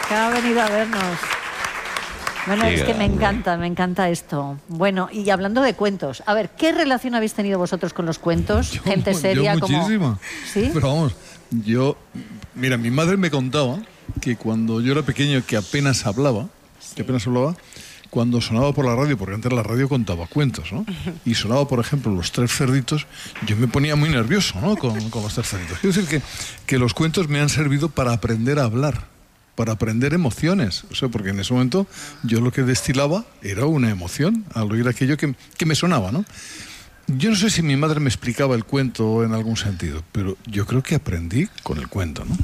que ha venido a vernos. Bueno, es que me encanta esto. Bueno, y hablando de cuentos, a ver, ¿qué relación habéis tenido vosotros con los cuentos? Gente seria yo muchísima. como... ¿Sí? Pero vamos, mira, mi madre me contaba que cuando yo era pequeño, que apenas hablaba, cuando sonaba por la radio, porque antes la radio contaba cuentos, ¿no? Y sonaba, por ejemplo, Los Tres Cerditos, yo me ponía muy nervioso, ¿no? Con Los Tres Cerditos. Quiero decir que los cuentos me han servido para aprender a hablar, para aprender emociones. O sea, porque en ese momento yo lo que destilaba era una emoción al oír aquello que me sonaba, ¿no? Yo no sé si mi madre me explicaba el cuento en algún sentido, pero yo creo que aprendí con el cuento, ¿no?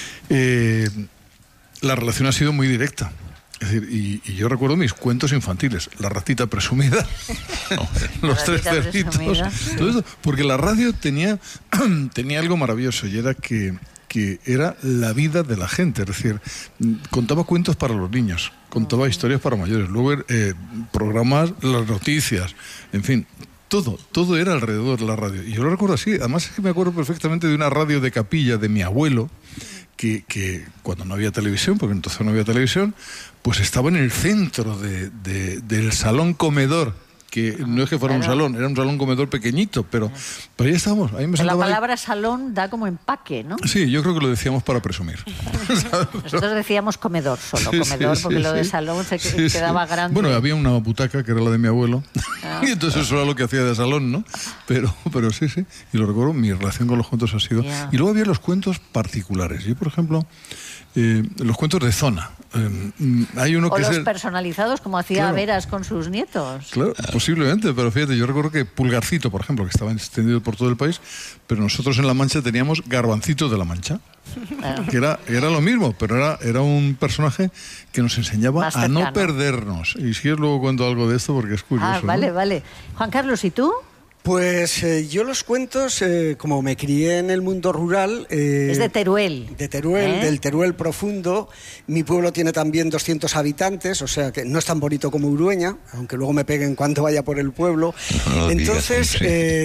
La relación ha sido muy directa. Es decir, y yo recuerdo mis cuentos infantiles, La ratita presumida, Los Tres Cerditos, todo eso, porque la radio tenía algo maravilloso, y era que era la vida de la gente. Es decir, contaba cuentos para los niños, contaba historias para mayores, luego programas, las noticias, en fin, todo era alrededor de la radio. Y yo lo recuerdo así. Además es que me acuerdo perfectamente de una radio de capilla de mi abuelo, que cuando no había televisión, porque entonces no había televisión, pues estaba en el centro del salón comedor, que no es que fuera un salón, era un salón comedor pequeñito, pero ahí estábamos. Ahí me la palabra salón da como empaque, ¿no? Sí, yo creo que lo decíamos para presumir. Nosotros decíamos comedor solo, comedor, porque lo de salón se quedaba grande. Bueno, había una butaca que era la de mi abuelo, y entonces eso era lo que hacía de salón, ¿no? Pero sí, y lo recuerdo, mi relación con los cuentos ha sido... Y luego había los cuentos particulares. Yo, por ejemplo, los cuentos de zona. Hay uno o que los es personalizados, como hacía Veras con sus nietos. Claro, posiblemente, pero fíjate, yo recuerdo que Pulgarcito, por ejemplo, que estaba extendido por todo el país, pero nosotros en La Mancha teníamos Garbancito de La Mancha, que era lo mismo, pero era un personaje que nos enseñaba a no perdernos. Y si es luego cuento algo de esto, porque es curioso. Vale. Juan Carlos, ¿y tú? Pues yo los cuentos, como me crié en el mundo rural... es de Teruel. De Teruel, del Teruel profundo. Mi pueblo tiene también 200 habitantes, o sea que no es tan bonito como Urueña, aunque luego me peguen cuando vaya por el pueblo. No, entonces...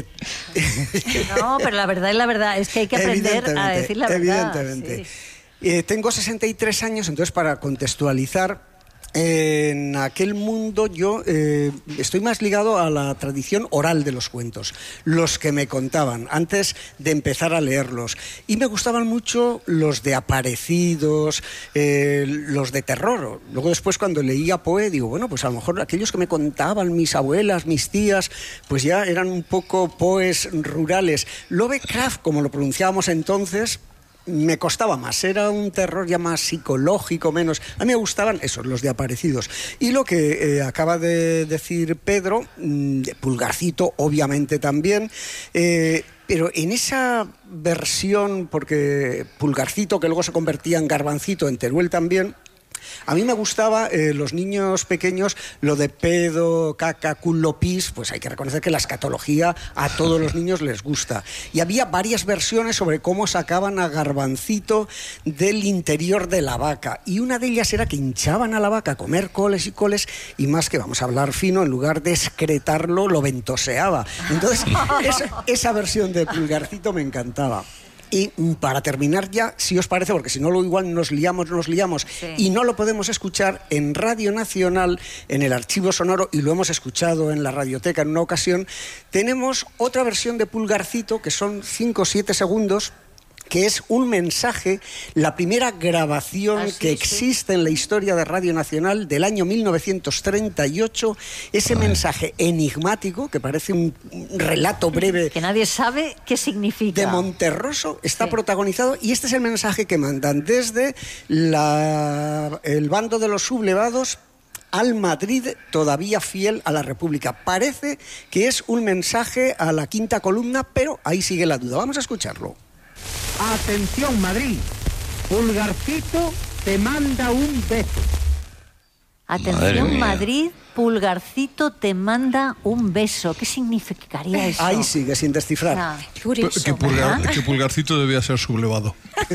No, pero la verdad es que hay que aprender a decir la verdad. Evidentemente. Sí. Tengo 63 años, entonces para contextualizar... En aquel mundo yo estoy más ligado a la tradición oral de los cuentos, los que me contaban antes de empezar a leerlos. Y me gustaban mucho los de aparecidos, los de terror. Luego después cuando leía Poe digo, bueno, pues a lo mejor aquellos que me contaban mis abuelas, mis tías, pues ya eran un poco Poes rurales. Lovecraft, como lo pronunciábamos entonces... me costaba más, era un terror ya más psicológico, menos... A mí me gustaban esos, los de aparecidos. Y lo que acaba de decir Pedro, Pulgarcito obviamente también, pero en esa versión, porque Pulgarcito, que luego se convertía en Garbancito en Teruel también... A mí me gustaba, los niños pequeños, lo de pedo, caca, culo, pis, pues hay que reconocer que la escatología a todos los niños les gusta. Y había varias versiones sobre cómo sacaban a Garbancito del interior de la vaca. Y una de ellas era que hinchaban a la vaca a comer coles y coles, y más que, vamos a hablar fino, en lugar de excretarlo, lo ventoseaba. Entonces, esa versión de Pulgarcito me encantaba. Y para terminar ya, si os parece, porque si no lo igual nos liamos sí. Y no lo podemos escuchar en Radio Nacional, en el archivo sonoro, y lo hemos escuchado en la radioteca en una ocasión, tenemos otra versión de Pulgarcito, que son 5 o 7 segundos, que es un mensaje, la primera grabación que existe en la historia de Radio Nacional del año 1938, ese mensaje enigmático, que parece un relato breve... Que nadie sabe qué significa. De Monterroso, está protagonizado, y este es el mensaje que mandan desde el bando de los sublevados al Madrid todavía fiel a la República. Parece que es un mensaje a la quinta columna, pero ahí sigue la duda. Vamos a escucharlo. Atención, Madrid. Pulgarcito te manda un beso. Atención, Madrid. Pulgarcito te manda un beso. ¿Qué significaría eso? Ahí sigue sin descifrar. Curioso, que Pulgarcito debía ser sublevado.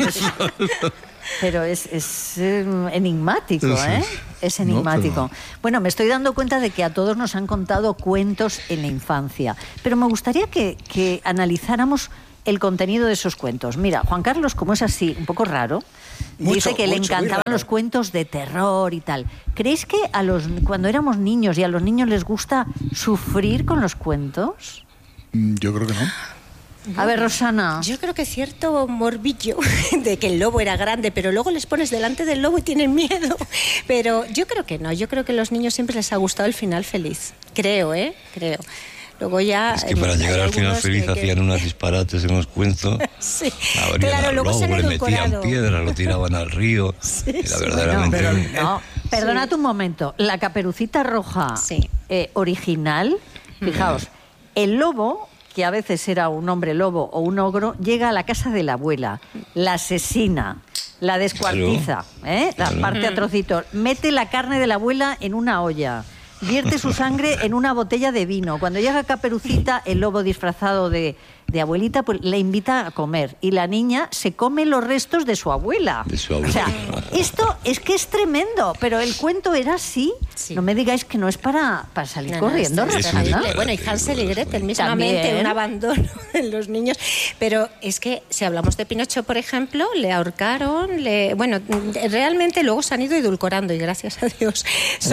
Pero es enigmático, ¿eh? Es enigmático. No, pero... Bueno, me estoy dando cuenta de que a todos nos han contado cuentos en la infancia. Pero me gustaría que analizáramos el contenido de esos cuentos. Mira, Juan Carlos, como es así, un poco raro, dice que le encantaban los cuentos de terror y tal. ¿Crees que cuando éramos niños y a los niños les gusta sufrir con los cuentos? Yo creo que no. A ver, Rosana. Yo creo que cierto morbillo de que el lobo era grande, pero luego les pones delante del lobo y tienen miedo. Pero yo creo que no, yo creo que a los niños siempre les ha gustado el final feliz. Creo. Luego ya... Es que para llegar al final feliz hacían unos disparates en los cuentos. Sí, claro, luego se han edulcorado. Le metían piedras, lo tiraban al río. Sí, era verdaderamente... No, perdonad un momento. La Caperucita Roja original, fijaos, el lobo, que a veces era un hombre lobo o un ogro, llega a la casa de la abuela, la asesina, la descuartiza, la parte a trocitos, mete la carne de la abuela en una olla, vierte su sangre en una botella de vino. Cuando llega Caperucita, el lobo disfrazado de abuelita, pues le invita a comer. Y la niña se come los restos de su abuela. O sea, esto es que es tremendo, pero el cuento era así. Sí. No me digáis que no es para salir corriendo. Bueno, y Hansel y Gretel, mismamente, un abandono en los niños. Pero es que, si hablamos de Pinocho, por ejemplo, le ahorcaron, bueno, realmente luego se han ido edulcorando y gracias a Dios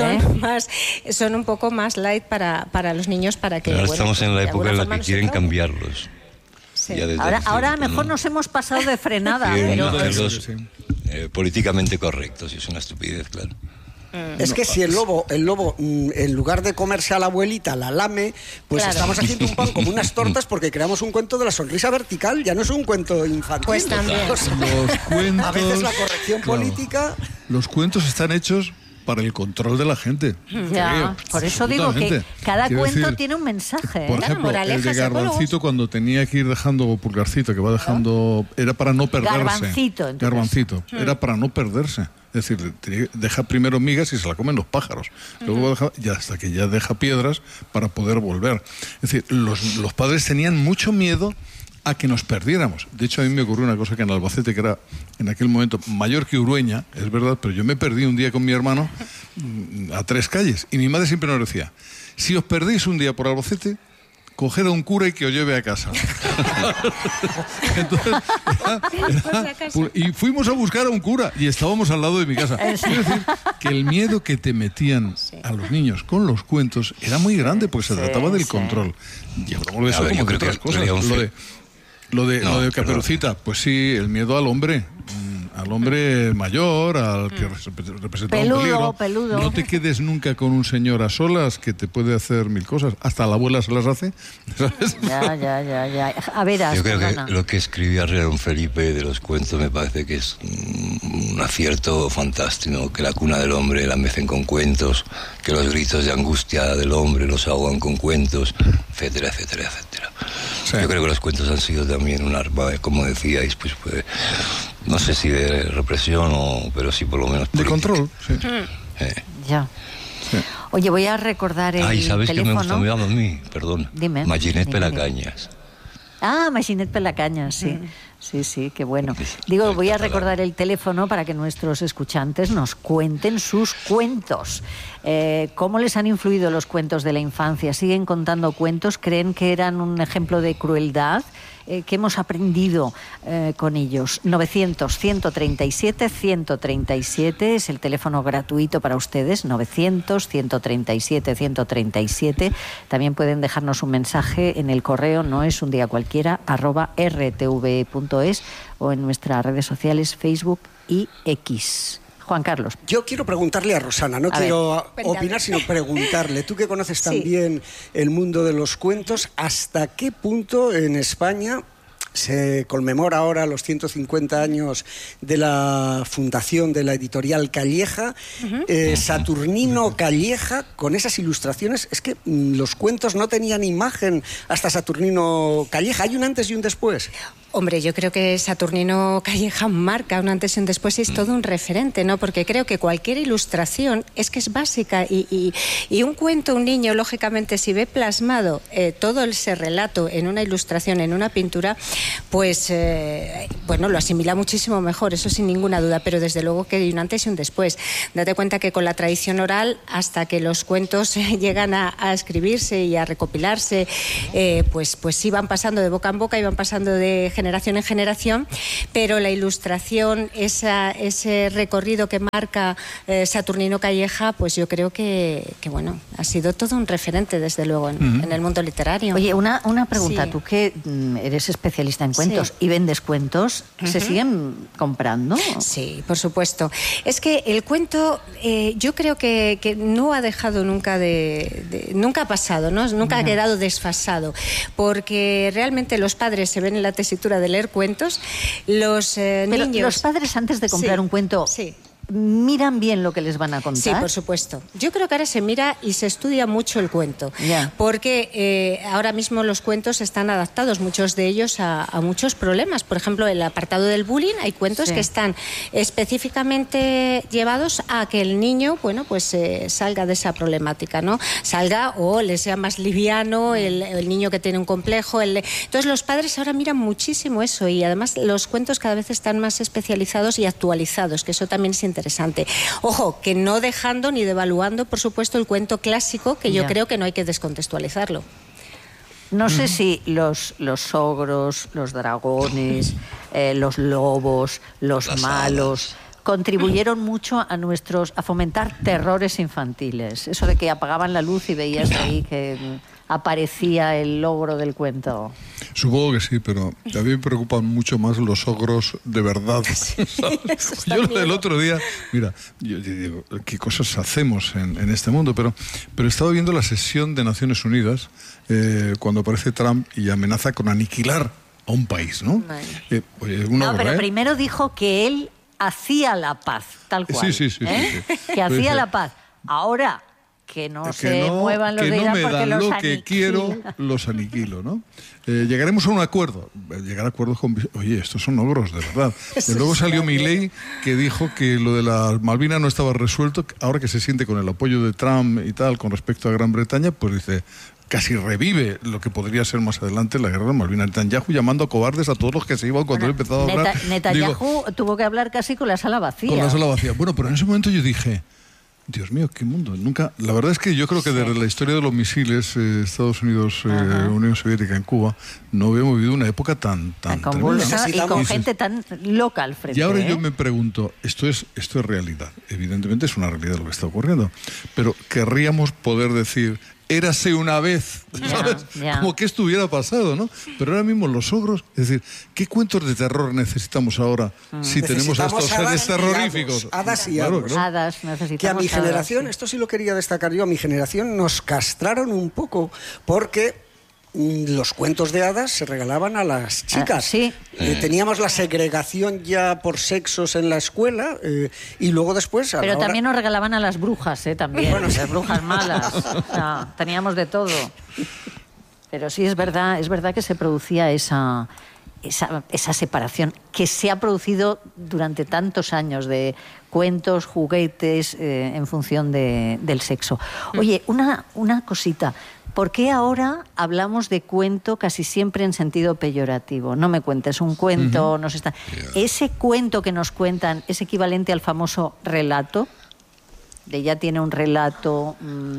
son un poco más light para los niños, para que... Ahora estamos en la época en la que quieren cambiarlos. Sí. Ahora mejor nos hemos pasado de frenada. Pero políticamente correctos, y es una estupidez, claro. Es que si el lobo, en lugar de comerse a la abuelita, la lame, pues estamos haciendo un pan como unas tortas porque creamos un cuento de la sonrisa vertical, ya no es un cuento infantil. Pues también. Los cuentos, a veces la corrección política... Los cuentos están hechos para el control de la gente. Ya, por eso digo que cada cuento tiene un mensaje. Por ejemplo, el de Garbancito, cuando tenía que ir dejando, Pulgarcito, que va dejando, era para no perderse. Garbancito, era para no perderse. Es decir, deja primero migas y se la comen los pájaros. Luego hasta que ya deja piedras para poder volver. Es decir, los padres tenían mucho miedo a que nos perdiéramos. De hecho, a mí me ocurrió una cosa que en Albacete, que era en aquel momento mayor que Urueña, es verdad, pero yo me perdí un día con mi hermano a 3 calles. Y mi madre siempre nos decía, si os perdéis un día por Albacete, coger a un cura y que os lleve a casa. Entonces, y fuimos a buscar a un cura y estábamos al lado de mi casa. Es decir, que el miedo que te metían a los niños con los cuentos era muy grande, porque se trataba del control. Y hablamos de eso como de otras cosas. Lo de Caperucita, pues sí, el miedo al hombre mayor, al que representa un peligro. No te quedes nunca con un señor a solas que te puede hacer 1000 cosas. Hasta la abuela se las hace, ¿sabes? Ya. A ver, yo creo que lo que escribía don Felipe de los cuentos me parece que es un acierto fantástico, que la cuna del hombre la mecen con cuentos, que los gritos de angustia del hombre los ahogan con cuentos, etcétera, etcétera, etcétera. Sí. Yo creo que los cuentos han sido también un arma, como decíais, pues no sé si de represión pero sí por lo menos de control. Sí. Ya. Sí. Oye, voy a recordar el ¿sabes teléfono? Qué me gusta a mí? Perdón. Dime. Maginet Pelacañas. Maginet Pelacañas, sí. Sí, qué bueno. Digo, voy a recordar el teléfono para que nuestros escuchantes nos cuenten sus cuentos. ¿Cómo les han influido los cuentos de la infancia? ¿Siguen contando cuentos? ¿Creen que eran un ejemplo de crueldad? ¿Qué hemos aprendido con ellos? 900-137-137 es el teléfono gratuito para ustedes. 900-137-137. También pueden dejarnos un mensaje en el correo noesundiacualquiera @rtve.es o en nuestras redes sociales Facebook y X. Juan Carlos. Yo quiero preguntarle a Rosana, no quiero opinar, sino preguntarle. Tú que conoces también el mundo de los cuentos, ¿hasta qué punto en España se conmemora ahora los 150 años de la fundación de la editorial Calleja? Saturnino Calleja, con esas ilustraciones, es que los cuentos no tenían imagen hasta Saturnino Calleja. ¿Hay un antes y un después? Hombre, yo creo que Saturnino Calleja marca un antes y un después y es todo un referente, ¿no? Porque creo que cualquier ilustración es que es básica y un cuento, un niño, lógicamente, si ve plasmado todo ese relato en una ilustración, en una pintura, pues bueno, lo asimila muchísimo mejor, eso sin ninguna duda, pero desde luego que hay un antes y un después. Date cuenta que con la tradición oral, hasta que los cuentos llegan a escribirse y a recopilarse, pues sí van pasando de boca en boca y van pasando de generación en generación, pero la ilustración, ese recorrido que marca Saturnino Calleja, pues yo creo que bueno, ha sido todo un referente desde luego en el mundo literario. Oye, una pregunta, tú que eres especialista en cuentos y vendes cuentos, ¿se siguen comprando? Sí, por supuesto. Es que el cuento yo creo que no ha dejado nunca nunca ha pasado, ¿no? Nunca ha quedado desfasado, porque realmente los padres se ven en la tesitura de leer cuentos, los niños... Los padres antes de comprar un cuento... ¿miran bien lo que les van a contar? Sí, por supuesto. Yo creo que ahora se mira y se estudia mucho el cuento, porque ahora mismo los cuentos están adaptados, muchos de ellos, a muchos problemas. Por ejemplo, el apartado del bullying, hay cuentos que están específicamente llevados a que el niño, bueno, pues salga de esa problemática, ¿no? Salga o le sea más liviano el niño que tiene un complejo. Entonces los padres ahora miran muchísimo eso, y además los cuentos cada vez están más especializados y actualizados, que eso también es interesante. Ojo, que no dejando ni devaluando, por supuesto, el cuento clásico, que yo creo que no hay que descontextualizarlo. No sé si los ogros, los dragones, los lobos, los malos... contribuyeron mucho a fomentar terrores infantiles. Eso de que apagaban la luz y veías ahí que aparecía el ogro del cuento. Supongo que sí, pero a mí me preocupan mucho más los ogros de verdad. Yo el otro día, mira, yo digo, ¿qué cosas hacemos en este mundo? Pero estaba viendo la sesión de Naciones Unidas cuando aparece Trump y amenaza con aniquilar a un país, ¿no? Pero primero dijo que él hacía la paz, tal cual. Sí. Que hacía la paz. Ahora, que no se muevan los de Irán porque los lo que quiero, los aniquilo, ¿no? Llegaremos a un acuerdo. Llegar a acuerdos con... Oye, estos son ogros, de verdad. Y luego salió Milei, que dijo que lo de las Malvinas no estaba resuelto. Ahora que se siente con el apoyo de Trump y tal, con respecto a Gran Bretaña, pues dice... casi revive lo que podría ser más adelante la guerra de Malvinas. Netanyahu llamando a cobardes a todos los que se iban cuando él empezaba a hablar. Netanyahu tuvo que hablar casi con la sala vacía. Con la sala vacía. Bueno, pero en ese momento yo dije, Dios mío, qué mundo. Nunca. La verdad es que yo creo que desde la historia de los misiles, Estados Unidos, Unión Soviética en Cuba, no habíamos vivido una época tan convulsa y con gente tan loca al frente. Y ahora yo me pregunto, esto es realidad. Evidentemente es una realidad lo que está ocurriendo. Pero querríamos poder decir... érase una vez, ¿sabes? Como que esto hubiera pasado, ¿no? Pero ahora mismo los ogros, es decir, ¿qué cuentos de terror necesitamos ahora si tenemos a estos seres terroríficos? Hadas y hados. Claro. Hadas, necesitamos que a mi generación, hadas, esto sí lo quería destacar yo, a mi generación nos castraron un poco porque... los cuentos de hadas se regalaban a las chicas. Teníamos la segregación ya por sexos en la escuela y luego después... Pero también nos regalaban a las brujas, también, las brujas malas. O sea, teníamos de todo. Pero sí es verdad que se producía esa separación que se ha producido durante tantos años de cuentos, juguetes, en función del sexo. Oye, una cosita. ¿Por qué ahora hablamos de cuento casi siempre en sentido peyorativo? No me cuentes un cuento, no se está... ¿Ese cuento que nos cuentan es equivalente al famoso relato? De ya tiene un relato...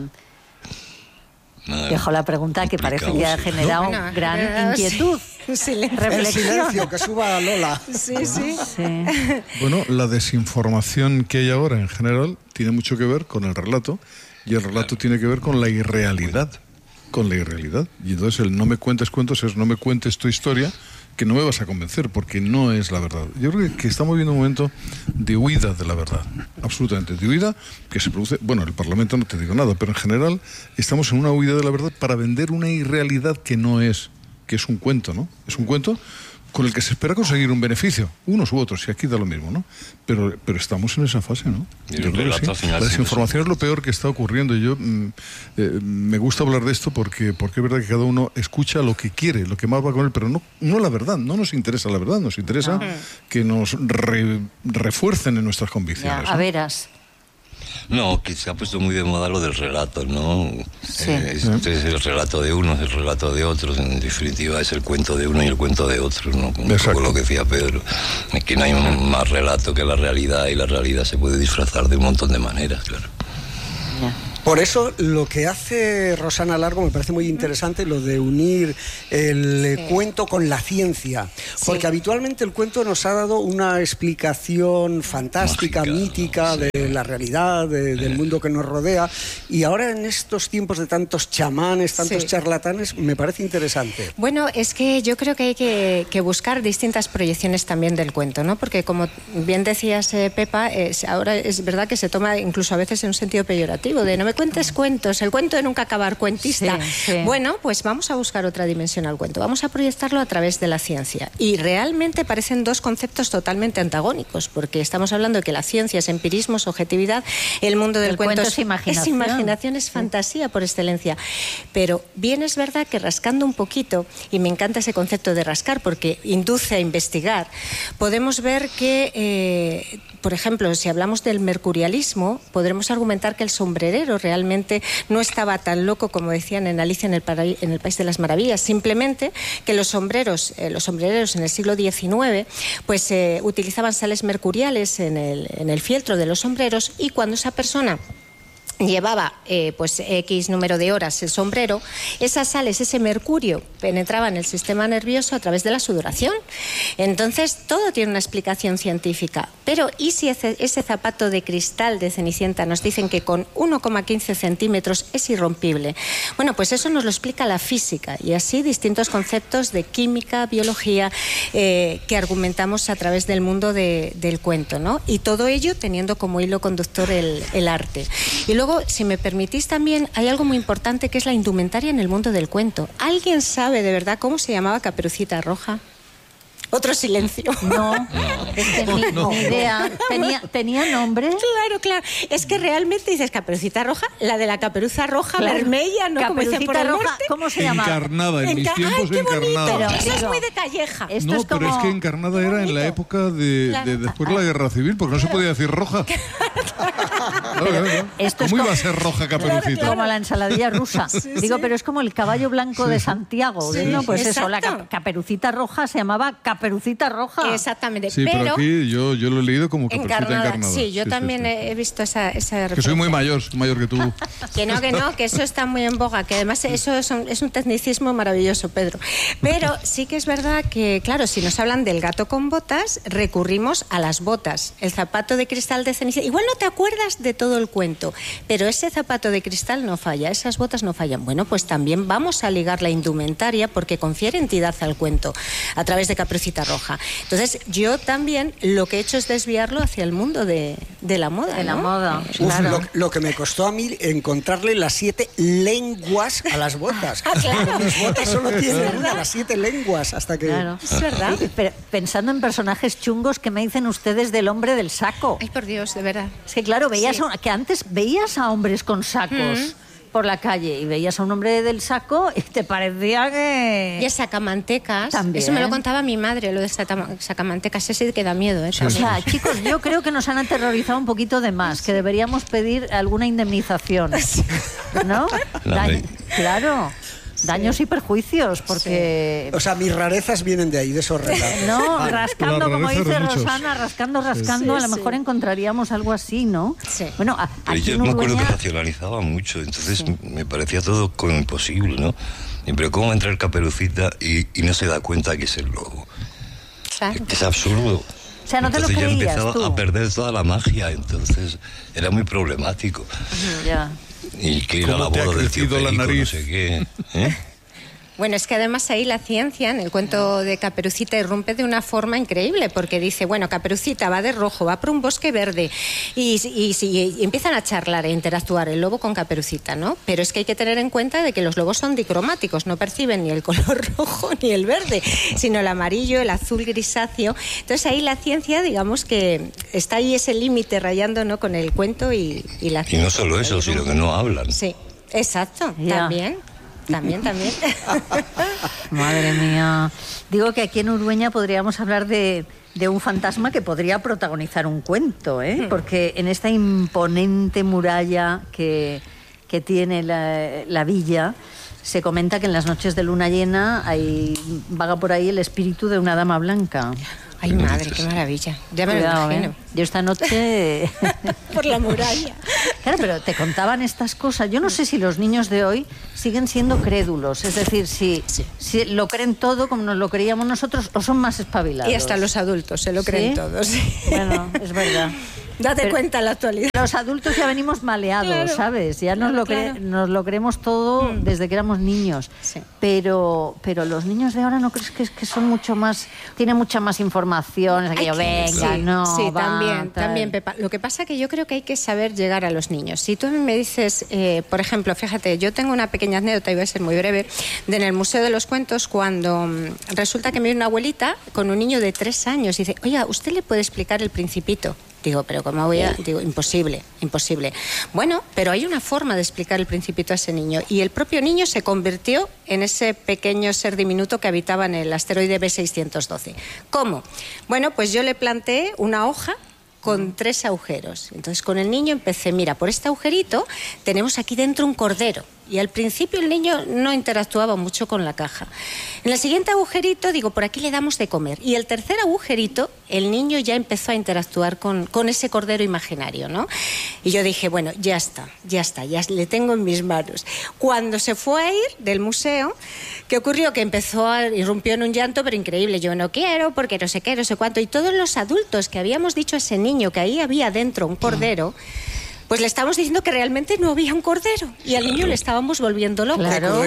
Dejo la pregunta que parece que ha generado gran inquietud. Reflexión. El silencio, que suba Lola. Sí. Bueno, la desinformación que hay ahora en general tiene mucho que ver con el relato y el relato tiene que ver con la irrealidad. Y entonces el no me cuentes cuentos es no me cuentes tu historia, que no me vas a convencer porque no es la verdad. Yo creo que estamos viviendo un momento de huida de la verdad, absolutamente, de huida que se produce, bueno, en el Parlamento no te digo nada, pero en general estamos en una huida de la verdad para vender una irrealidad que no es, que es un cuento, ¿no? Es un cuento con el que se espera conseguir un beneficio, unos u otros, y aquí da lo mismo, ¿no? Pero estamos en esa fase, ¿no? Yo creo que sí. La desinformación es lo peor que está ocurriendo, y yo me gusta hablar de esto porque es verdad que cada uno escucha lo que quiere, lo que más va con él, pero no la verdad, no nos interesa la verdad, nos interesa que nos refuercen en nuestras convicciones. A veras. No, que se ha puesto muy de moda lo del relato, ¿no? Sí. Es el relato de unos, el relato de otros, en definitiva es el cuento de uno y el cuento de otro, ¿no? Un poco lo que decía Pedro, es que no hay más relato que la realidad, y la realidad se puede disfrazar de un montón de maneras, claro. Por eso lo que hace Rosana Largo me parece muy interesante, lo de unir el cuento con la ciencia, porque habitualmente el cuento nos ha dado una explicación fantástica, mágica, mítica, de la realidad, del mundo que nos rodea, y ahora en estos tiempos de tantos chamanes, tantos charlatanes, me parece interesante. Bueno, es que yo creo que hay que buscar distintas proyecciones también del cuento, ¿no? Porque como bien decías, Pepa, ahora es verdad que se toma incluso a veces en un sentido peyorativo, de no me cuentes cuentos, el cuento de nunca acabar, cuentista. Bueno, pues vamos a buscar otra dimensión al cuento, vamos a proyectarlo a través de la ciencia. Y realmente parecen dos conceptos totalmente antagónicos, porque estamos hablando de que la ciencia es empirismo, es objetividad, el mundo del cuento es imaginación, es fantasía por excelencia. Pero bien es verdad que rascando un poquito, y me encanta ese concepto de rascar porque induce a investigar, podemos ver que, por ejemplo, si hablamos del mercurialismo, podremos argumentar que el sombrerero realmente no estaba tan loco como decían en Alicia en el País de las Maravillas, simplemente que los sombreros en el siglo XIX pues utilizaban sales mercuriales en el fieltro de los sombreros, y cuando esa persona llevaba pues X número de horas el sombrero, esas sales, ese mercurio penetraba en el sistema nervioso a través de la sudoración. Entonces todo tiene una explicación científica. Pero ¿y si ese zapato de cristal de Cenicienta nos dicen que con 1,15 centímetros es irrompible? Bueno, pues eso nos lo explica la física, y así distintos conceptos de química, biología, que argumentamos a través del mundo del cuento, ¿no? Y todo ello teniendo como hilo conductor el arte. Y luego, si me permitís también, hay algo muy importante que es la indumentaria en el mundo del cuento. ¿Alguien sabe de verdad cómo se llamaba Caperucita Roja? Otro silencio. No, es que ni idea. ¿Tenía nombre? Claro. Es que realmente dices Caperucita Roja, la de la caperuza roja, vermella, ¿no? Caperucita Roja, norte. ¿Cómo se llamaba? Encarnada, en mis tiempos Encarnada. Pero eso es muy de Calleja. No, pero es que Encarnada era en la época de después de la Guerra Civil, porque no se podía decir roja. ¿Cómo iba a ser roja Caperucita? Como la ensaladilla rusa. Digo, pero es como el caballo blanco de Santiago. ¿no? Pues eso, la Caperucita Roja se llamaba Caperucita Roja. Exactamente. Sí, pero aquí yo lo he leído como Caperucita Encarnada. Sí, yo también he visto esa referencia. Que soy muy mayor que tú. que eso está muy en boga, que además eso es un tecnicismo maravilloso, Pedro. Pero sí que es verdad que, claro, si nos hablan del gato con botas, recurrimos a las botas. El zapato de cristal de Cenicienta. Igual no te acuerdas de todo el cuento, pero ese zapato de cristal no falla, esas botas no fallan. Bueno, pues también vamos a ligar la indumentaria porque confiere entidad al cuento a través de Caperucita Roja. Entonces, yo también lo que he hecho es desviarlo hacia el mundo de la moda. De la moda. Claro. Lo que me costó a mí encontrarle las 7 lenguas a las botas. Claro. Mis botas solo tienen las 7 lenguas hasta que... Claro. Es verdad. Pero pensando en personajes chungos, ¿qué me dicen ustedes del hombre del saco? Ay, por Dios, de verdad. Es que claro, que antes veías a hombres con sacos por la calle y veías a un hombre del saco y te parecía que... Y el sacamantecas. También. Eso me lo contaba mi madre, lo de sacamantecas. Ese sí que da miedo, ¿eh? O sea, chicos, yo creo que nos han aterrorizado un poquito de más, que deberíamos pedir alguna indemnización, ¿no? Claro. Daños y perjuicios, porque... O sea, mis rarezas vienen de ahí, de esos relatos. No, rascando, como dice Rosana, rascando, a lo mejor encontraríamos algo así, ¿no? Sí. Bueno, pero yo me acuerdo que racionalizaba mucho, entonces me parecía todo como imposible, ¿no? Pero ¿cómo entra el Caperucita y no se da cuenta que es el lobo? Claro. Es absurdo. O sea, no te lo creías tú. Entonces ya empezaba a perder toda la magia, entonces era muy problemático. Ya. Y que ir a la boda del tío Perico, no sé qué. Bueno, es que además ahí la ciencia, en el cuento de Caperucita, irrumpe de una forma increíble, porque dice, bueno, Caperucita va de rojo, va por un bosque verde, y empiezan a charlar e interactuar el lobo con Caperucita, ¿no? Pero es que hay que tener en cuenta de que los lobos son dicromáticos, no perciben ni el color rojo ni el verde, sino el amarillo, el azul grisáceo. Entonces ahí la ciencia, digamos que está ahí ese límite rayando, ¿no?, con el cuento y la ciencia. Y no solo eso, sino que no hablan. Sí, exacto, también. También. Madre mía. Digo que aquí en Urueña podríamos hablar de un fantasma que podría protagonizar un cuento, ¿eh? Porque en esta imponente muralla que tiene la villa, se comenta que en las noches de luna llena vaga por ahí el espíritu de una dama blanca. Ay, madre, qué maravilla. Ya me lo imagino. Yo esta noche... Por la muralla. Claro, pero te contaban estas cosas. Yo no sé si los niños de hoy siguen siendo crédulos. Es decir, si lo creen todo como nos lo creíamos nosotros o son más espabilados. Y hasta los adultos se lo creen todos. Bueno, es verdad. Date cuenta en la actualidad. Los adultos ya venimos maleados, ¿sabes? Ya nos lo creemos todo desde que éramos niños. Sí. Pero los niños de ahora, ¿no crees que son mucho más... Tienen mucha más información? Aquello, venga, no, sí, va, también, Pepa. Lo que pasa es que yo creo que hay que saber llegar a los niños. Si tú me dices, por ejemplo, fíjate, yo tengo una pequeña anécdota, y voy a ser muy breve, en el Museo de los Cuentos, cuando resulta que me viene una abuelita con un niño de 3 años y dice, oiga, ¿usted le puede explicar El Principito? Digo, pero ¿cómo voy a...? Digo, imposible. Bueno, pero hay una forma de explicar El Principito a ese niño. Y el propio niño se convirtió en ese pequeño ser diminuto que habitaba en el asteroide B612. ¿Cómo? Bueno, pues yo le planteé una hoja con 3 agujeros. Entonces, con el niño empecé, mira, por este agujerito tenemos aquí dentro un cordero. Y al principio el niño no interactuaba mucho con la caja. En el siguiente agujerito, digo, por aquí le damos de comer. Y el tercer agujerito, el niño ya empezó a interactuar con ese cordero imaginario, ¿no? Y yo dije, bueno, ya está, ya le tengo en mis manos. Cuando se fue a ir del museo, ¿qué ocurrió? Que irrumpió en un llanto, pero increíble. Yo no quiero, porque no sé qué, no sé cuánto. Y todos los adultos que habíamos dicho a ese niño que ahí había dentro un cordero, pues le estábamos diciendo que realmente no había un cordero y al niño le estábamos volviendo loco. Claro.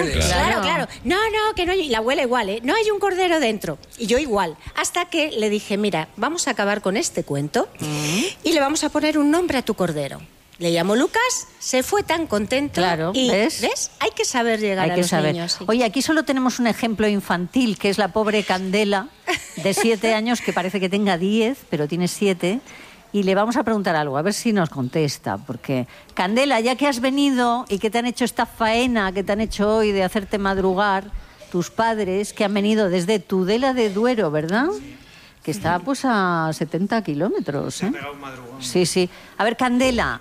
No, que no hay, y la abuela igual, ¿eh? No hay un cordero dentro. Y yo igual. Hasta que le dije, mira, vamos a acabar con este cuento y le vamos a poner un nombre a tu cordero. Le llamó Lucas, se fue tan contento. Claro, y, ¿ves? Hay que saber llegar a los niños. Sí. Oye, aquí solo tenemos un ejemplo infantil, que es la pobre Candela, de 7 años, que parece que tenga 10, pero tiene 7. Y le vamos a preguntar algo, a ver si nos contesta. Porque, Candela, ya que has venido y que te han hecho esta faena que te han hecho hoy de hacerte madrugar, tus padres, que han venido desde Tudela de Duero, ¿verdad? Que está pues a 70 kilómetros. ¿Eh? Sí. A ver, Candela,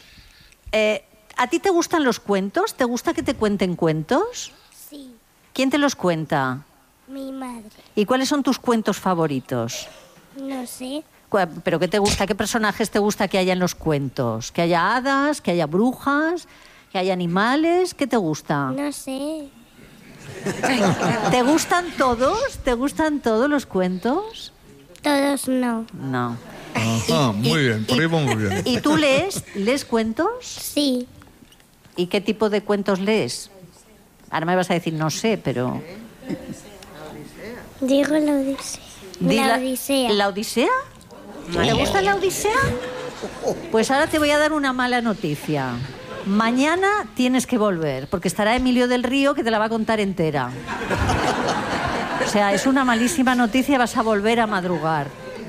¿a ti te gustan los cuentos? ¿Te gusta que te cuenten cuentos? Sí. ¿Quién te los cuenta? Mi madre. ¿Y cuáles son tus cuentos favoritos? No sé. ¿Pero qué te gusta? ¿Qué personajes te gusta que haya en los cuentos? ¿Que haya hadas? ¿Que haya brujas? ¿Que haya animales? ¿Qué te gusta? No sé. ¿Te gustan todos? ¿Te gustan todos los cuentos? Todos no. No. Ajá, muy bien, por ahí va muy bien. ¿Y tú lees cuentos? Sí. ¿Y qué tipo de cuentos lees? Ahora me vas a decir no sé, pero... Digo la Odisea. La Odisea. ¿La Odisea? ¿Te gusta la Odisea? Pues ahora te voy a dar una mala noticia. Mañana tienes que volver, porque estará Emilio del Río que te la va a contar entera. O sea, es una malísima noticia, vas a volver a madrugar.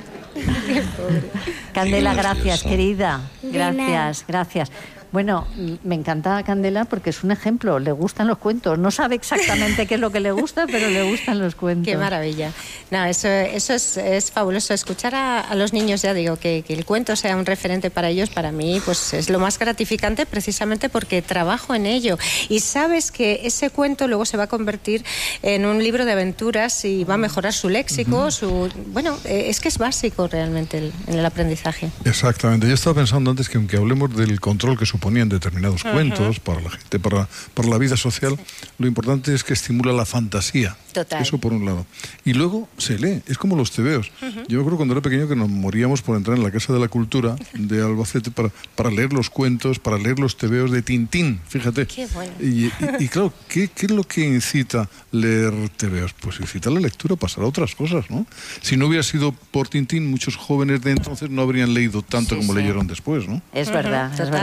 Candela, gracias, querida. Gracias. Bueno, me encanta Candela porque es un ejemplo, le gustan los cuentos. No sabe exactamente qué es lo que le gusta, pero le gustan los cuentos. Qué maravilla. No, eso es fabuloso. Escuchar a los niños, ya digo, que el cuento sea un referente para ellos, para mí, pues es lo más gratificante precisamente porque trabajo en ello. Y sabes que ese cuento luego se va a convertir en un libro de aventuras y va a mejorar su léxico, Bueno, es que es básico realmente en el aprendizaje. Exactamente. Yo estaba pensando antes que aunque hablemos del control que suponían determinados cuentos para la gente, para la vida social, lo importante es que estimula la fantasía. Total. Eso por un lado. Y luego se lee, es como los tebeos. Yo me acuerdo cuando era pequeño que nos moríamos por entrar en la Casa de la Cultura de Albacete para leer los cuentos, para leer los tebeos de Tintín, fíjate. Qué bueno. Y claro, ¿qué es lo que incita leer tebeos? Pues incita la lectura, pasar a otras cosas, ¿no? Si no hubiera sido por Tintín, muchos jóvenes de entonces no habrían leído tanto como leyeron después, ¿no? Es verdad, es verdad.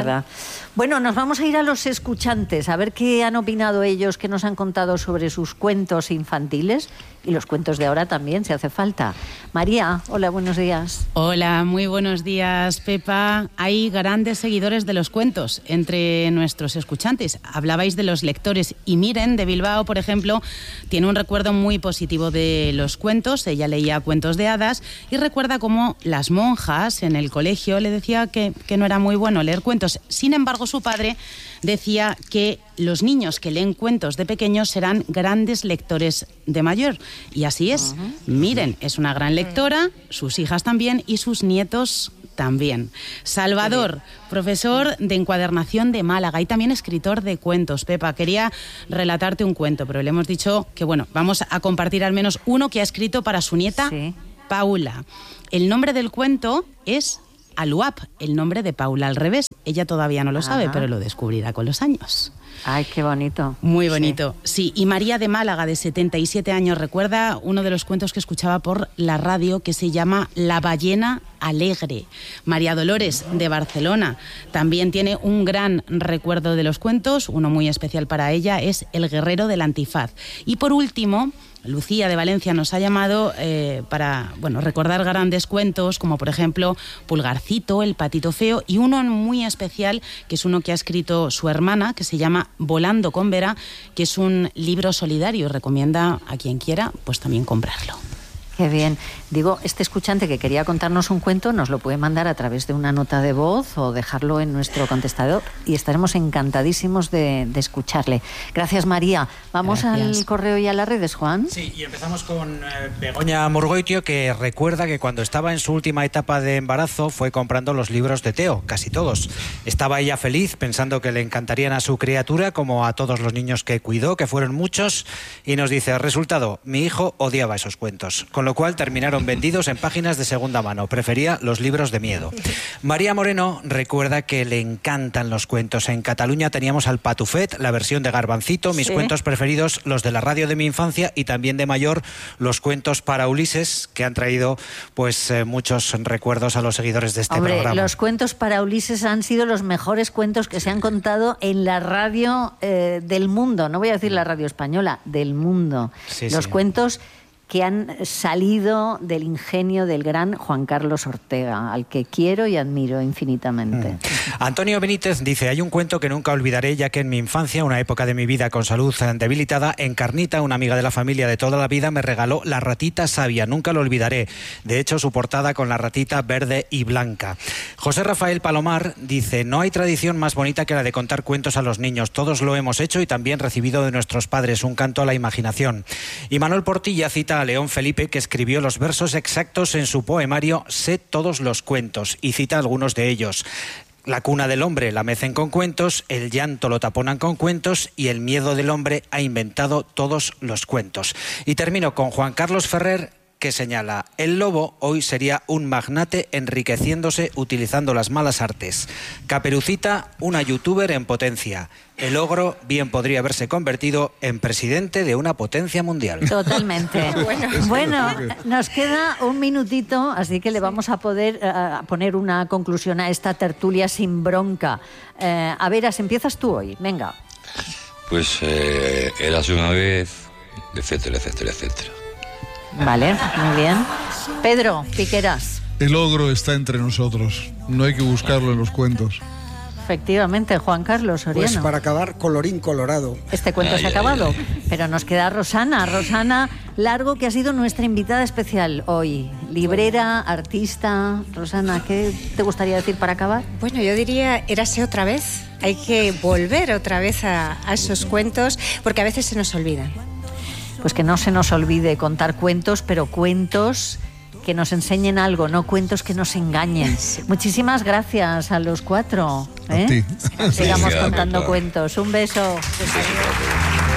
Bueno, nos vamos a ir a los escuchantes, a ver qué han opinado ellos, qué nos han contado sobre sus cuentos infantiles y los cuentos de ahora también, si hace falta. María, hola, buenos días. Hola, muy buenos días, Pepa. Hay grandes seguidores de los cuentos entre nuestros escuchantes. Hablabais de los lectores y Miren, de Bilbao, por ejemplo, tiene un recuerdo muy positivo de los cuentos. Ella leía cuentos de hadas y recuerda cómo las monjas en el colegio le decía que no era muy bueno leer cuentos. Sin embargo, su padre decía que los niños que leen cuentos de pequeños serán grandes lectores de mayor. Y así es. Miren, es una gran lectora, sus hijas también y sus nietos también. Salvador, profesor de encuadernación de Málaga y también escritor de cuentos. Pepa, quería relatarte un cuento, pero le hemos dicho que, bueno, vamos a compartir al menos uno que ha escrito para su nieta, Paula. El nombre del cuento es Aluap, el nombre de Paula al revés. Ella todavía no lo sabe, pero lo descubrirá con los años. Ay, qué bonito. Muy bonito, sí. Y María de Málaga, de 77 años, recuerda uno de los cuentos que escuchaba por la radio que se llama La ballena alegre. María Dolores, de Barcelona, también tiene un gran recuerdo de los cuentos. Uno muy especial para ella es El guerrero del antifaz. Y por último, Lucía de Valencia nos ha llamado para recordar grandes cuentos, como por ejemplo Pulgarcito, El patito feo, y uno muy especial, que es uno que ha escrito su hermana, que se llama Volando con Vera, que es un libro solidario y recomienda a quien quiera pues también comprarlo. Qué bien. Digo, este escuchante que quería contarnos un cuento nos lo puede mandar a través de una nota de voz o dejarlo en nuestro contestador y estaremos encantadísimos de escucharle. Gracias, María. Vamos al correo y a las redes, Juan. Sí, y empezamos con Begoña Murgoitio, que recuerda que cuando estaba en su última etapa de embarazo fue comprando los libros de Teo, casi todos. Estaba ella feliz pensando que le encantarían a su criatura, como a todos los niños que cuidó, que fueron muchos, y nos dice, resultado, mi hijo odiaba esos cuentos, con lo cual terminaron vendidos en páginas de segunda mano. Prefería los libros de miedo. María Moreno recuerda que le encantan los cuentos. En Cataluña teníamos al Patufet, la versión de Garbancito, mis cuentos preferidos, los de la radio de mi infancia, y también de mayor los cuentos para Ulises, que han traído pues muchos recuerdos a los seguidores de este programa. Los cuentos para Ulises han sido los mejores cuentos que se han contado en la radio del mundo. No voy a decir la radio española, del mundo. Los cuentos que han salido del ingenio del gran Juan Carlos Ortega, al que quiero y admiro infinitamente. Antonio Benítez dice, hay un cuento que nunca olvidaré, ya que en mi infancia, una época de mi vida con salud debilitada, Encarnita, una amiga de la familia de toda la vida, me regaló La ratita sabia. Nunca lo olvidaré. De hecho, su portada con la ratita verde y blanca. José Rafael Palomar dice, no hay tradición más bonita que la de contar cuentos a los niños. Todos lo hemos hecho y también recibido de nuestros padres, un canto a la imaginación. Y Manuel Portilla cita a León Felipe, que escribió los versos exactos en su poemario Sé todos los cuentos, y cita algunos de ellos. La cuna del hombre la mecen con cuentos, el llanto lo taponan con cuentos y el miedo del hombre ha inventado todos los cuentos. Y termino con Juan Carlos Ferrer, que señala, el lobo hoy sería un magnate enriqueciéndose utilizando las malas artes. Caperucita, una youtuber en potencia. El ogro bien podría haberse convertido en presidente de una potencia mundial. Totalmente. Bueno, nos queda un minutito, así que le vamos a poder poner una conclusión a esta tertulia sin bronca. A veras, empiezas tú hoy, venga. Pues érase una vez, etcétera, etcétera, etcétera. Vale, muy bien. Pedro Piqueras. El ogro está entre nosotros, no hay que buscarlo en los cuentos. Efectivamente, Juan Carlos Soriano. Pues para acabar, colorín colorado. Este cuento se ha acabado, pero nos queda Rosana Largo, que ha sido nuestra invitada especial hoy. Librera, artista. Rosana, ¿qué te gustaría decir para acabar? Bueno, yo diría, érase otra vez. Hay que volver otra vez a esos cuentos, porque a veces se nos olvidan. Pues que no se nos olvide contar cuentos, pero cuentos que nos enseñen algo, no cuentos que nos engañen. Muchísimas gracias a los cuatro. A ti. Sigamos contando cuentos. Un beso.